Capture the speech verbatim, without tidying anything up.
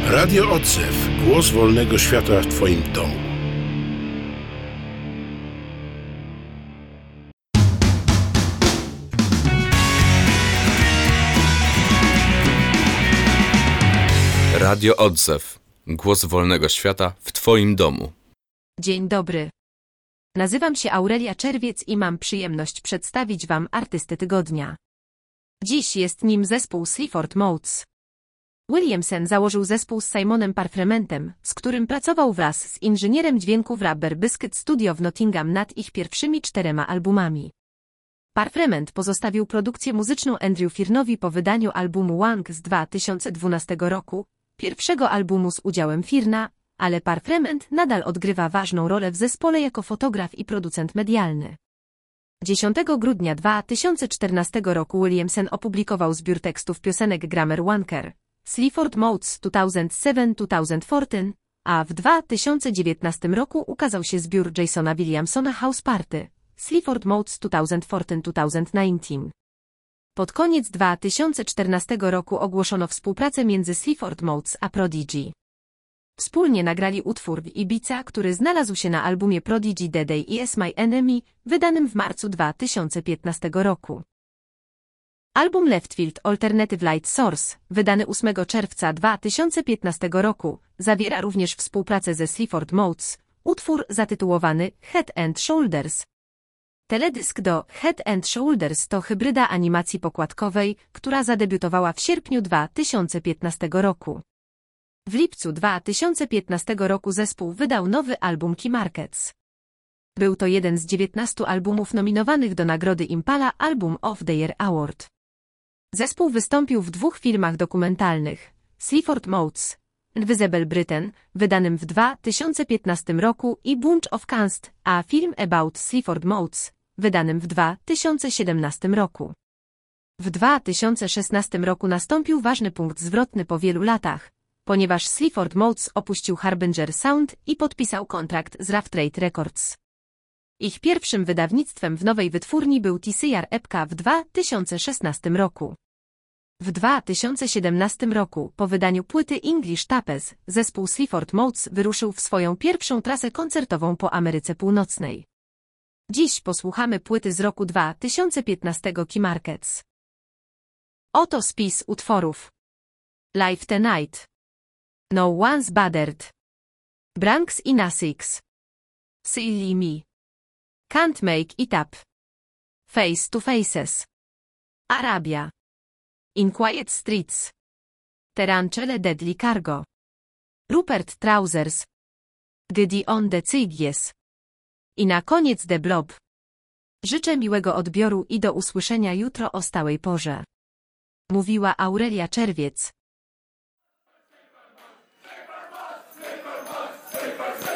Radio Odzew. Głos wolnego świata w Twoim domu. Radio Odzew. Głos wolnego świata w Twoim domu. Dzień dobry. Nazywam się Aurelia Czerwiec i mam przyjemność przedstawić Wam artystę tygodnia. Dziś jest nim zespół Sleaford Mods. Williamson założył zespół z Simonem Parfrementem, z którym pracował wraz z inżynierem dźwięku w Rubber Biscuit Studio w Nottingham nad ich pierwszymi czterema albumami. Parfrement pozostawił produkcję muzyczną Andrew Fearnowi po wydaniu albumu Wang z dwa tysiące dwunastego roku, pierwszego albumu z udziałem Fearna, ale Parfrement nadal odgrywa ważną rolę w zespole jako fotograf i producent medialny. dziesiątego grudnia dwa tysiące czternastego roku Williamson opublikował zbiór tekstów piosenek Grammar Wanker, Sleaford Mods dwa tysiące siedem do dwa tysiące czternaście, a w dwa tysiące dziewiętnastym roku ukazał się zbiór Jasona Williamsona House Party, Sleaford Mods dwa tysiące czternaście do dwa tysiące dziewiętnaście. Pod koniec dwa tysiące czternastego roku ogłoszono współpracę między Sleaford Mods a Prodigy. Wspólnie nagrali utwór w Ibiza, który znalazł się na albumie Prodigy The Day Is My Enemy, wydanym w marcu dwa tysiące piętnastego roku. Album Leftfield Alternative Light Source, wydany ósmego czerwca dwa tysiące piętnastego roku, zawiera również współpracę ze Sleaford Mods, utwór zatytułowany Head and Shoulders. Teledysk do Head and Shoulders to hybryda animacji pokładkowej, która zadebiutowała w sierpniu dwa tysiące piętnastego roku. W lipcu dwa tysiące piętnastego roku zespół wydał nowy album Key Markets. Był to jeden z dziewiętnastu albumów nominowanych do nagrody Impala Album of the Year Award. Zespół wystąpił w dwóch filmach dokumentalnych, Sleaford Mods, Invisible Britain, wydanym w dwa tysiące piętnastym roku i Bunch of Cast, a film About Sleaford Mods, wydanym w dwa tysiące siedemnastym roku. W dwa tysiące szesnastym roku nastąpił ważny punkt zwrotny po wielu latach, ponieważ Sleaford Mods opuścił Harbinger Sound i podpisał kontrakt z Rough Trade Records. Ich pierwszym wydawnictwem w nowej wytwórni był T C R Epka w dwa tysiące szesnastym roku. W dwa tysiące siedemnastym roku, po wydaniu płyty English Tapes, zespół Sleaford Mods wyruszył w swoją pierwszą trasę koncertową po Ameryce Północnej. Dziś posłuchamy płyty z roku dwa tysiące piętnastego Key Markets. Oto spis utworów. Live Tonight. No One's Bothered. Branks in Essex. Silly Me. Can't Make It Up. Face to Faces. Arabia. In Quiet Streets. Tarantula Deadly Cargo. Rupert Trousers. Gideon the Cyggies. I na koniec The Blob. Życzę miłego odbioru i do usłyszenia jutro o stałej porze. Mówiła Aurelia Czerwiec.